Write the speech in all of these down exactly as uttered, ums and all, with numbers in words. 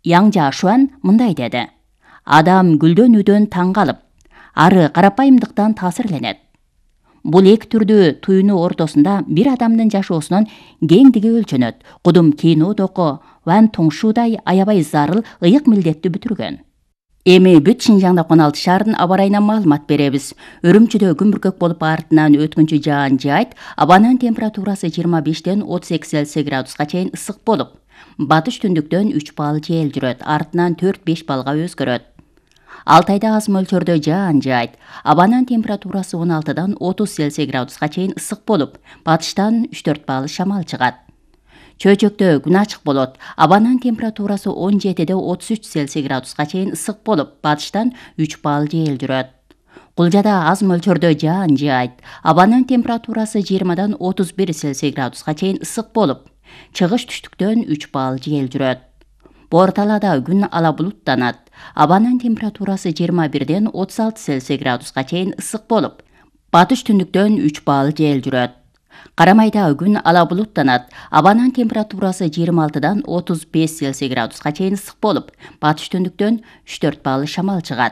Яң Жашуан мындай деди. Адам гүлдөнүүдөн таң калып, ары карапайымдыктан таасирленет. Бул эки түрдүү туюну ортосунда бир адамдын жашоосунун кеңдиги өлчөнөт. Кудум кинодоко Ван Туңшудай аябай зарыл ыйык милдетти бүтүргөн. Эми бүт Шинжаңда он алты шаардын аба ырайынан маалымат беребиз. Үрүмчүдө күн бүркөк болуп артынан өткүнчү жаан жайт, абанын температурасы жыйырма бештен отуз эки Цельсий градуска чейин ысык болуп, батыш түндүктөн үч балл жел жүрөт, артынан төрт беш баллга өзгөрөт. Алтайда аз мөлчөрдө жаан жайт, абанын температурасы он алтыдан отуз Цельсий градуска чейин ысык болуп, батыштан үч төрт балл шамал чыгат. Чөйчөктө күн ачык болот, абанын температурасы он жетиден отуз үч Цельсий градуска чейин ысык болуп, батыштан үч балл жел жүрөт. Кулжада аз мөлчөрдө жаан жайт, абанын температурасы жыйырмадан отуз бир Цельсий градуска чейин ысык болуп, чыгыш түштүктөн үч балл жел жүрөт. Борталада күн ала булуттанат, абанын температурасы жыйырма бирден отуз алты Цельсий градуска чейин ысык болуп, батыш түндүктөн үч балл жел жүрөт. Карамайда күн ала булуттанат, абанын температурасы жыйырма алтыдан отуз беш Цельсий градуска чейин ысык болуп, батыш түндүктөн үч төрт балл шамал чыгат.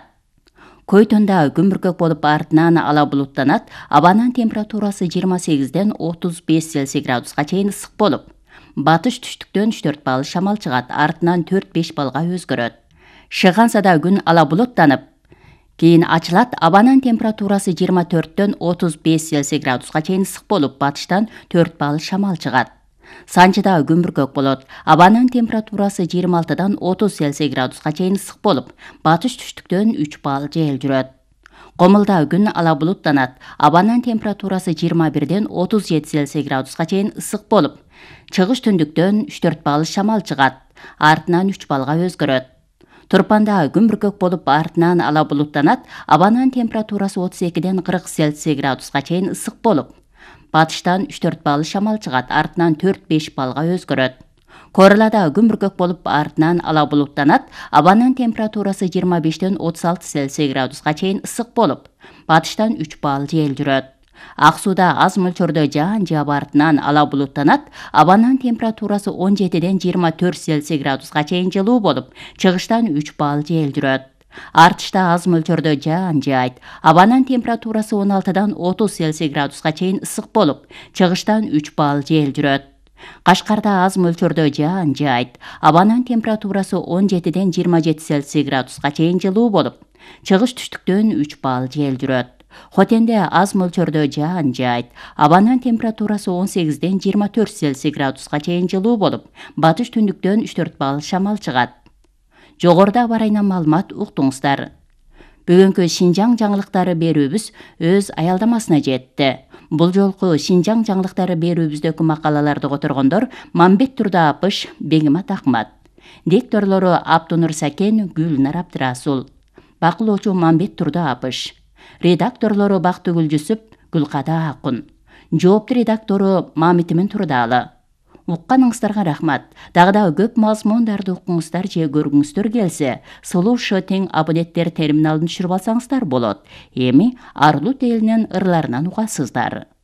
Көйтөндө күн бүркөк болуп артынан ала булуттанат, абанын температурасы жыйырма сегизден отуз беш Цельсий градуска чейин ысык болуп, батыш түштүктөн үч төрт балл шамал чыгат, артынан төрт беш баллга өзгөрөт. Шыгансада күн ала булуттанып, кийин ачылат, абанын температурасы жыйырма төрттөн отуз беш Цельсий градуска чейин ысык болуп, батыштан төрт балл шамал чыгат. Санчыда күн бүркөк болот, абанын температурасы жыйырма алтыдан отуз Цельсий градуска чейин ысык болуп, батыш түштүктөн үч балл жел жүрөт. Комулда күн ала булуттанат, абанын температурасы жыйырма бирден отуз жети Цельсий градуска чейин ысык болуп, чыгыш түндүктөн үч төрт балл шамал чыгат, артынан үч баллга өзгөрөт. Турпанда күн бүркөк болуп артынан ала булуттанат, абанын температурасы отуз экиден кырк Цельсий градуска чейин ысык болуп, батыштан үч төрт балл шамал чыгат, артынан төрт беш баллга өзгөрөт. Королада күн бүркөк болуп артынан ала булуттанат, абанын температурасы жыйырма бештен отуз алты Цельсий градуска чейин ысык болуп, батыштан үч балл жел жүрөт. Ак сууда аз мөлчөрдө жаан жаап артынан ала булуттанат, абанын температурасы он жетиден жыйырма төрт Цельсий градуска чейин жылуу болуп, чыгыштан үч балл жел жүрөт. Артышта аз мөлчөрдө жаан жайт, абанын температурасы он алтыдан отуз Цельсий градуска чейин ысык болуп, чыгыштан үч балл жел жүрөт. Кашкарда аз мөлчөрдө жаан жайт, абанын температурасы он жетиден жыйырма жети Цельсий градуска чейин жылуу болуп, чыгыш түштүктөн үч балл жел жүрөт. Хотенде аз мөлчөрдө жаан жайт, абанын температурасы он сегизден жыйырма төрт Цельсий градуска чейин жылуу болуп, батыш түндүктөн үч төрт балл шамал чыгат. Жогоруда аба ырайынан маалымат уктуңуздар. Бүгүнкү Шинжаң жаңылыктары берүүбүз өз аялдамасына жетти. Бул жолку Шинжаң жаңылыктары берүүбүздөгү макалаларды которгондор Мамбет Турдаапыш, Бегимат Акмат. Дикторлору Аптунур Сакен, Гүлнар Абдырасул. Бакылоочу Мамбет Турдаапыш. Редакторлору Бактыгүл Жүсүп, Гүлкада Акун. Жоопту редактору Мамитимин Турдалы. Укканыңыздарга рахмат. Дагы да көп мазмундарды укуңуздар же көргүңүздөр келсе, Слушо тең абоненттер терминалын түшүрүп алсаңыздар болот. Эми Арлут элинин ырларынан угасыздар.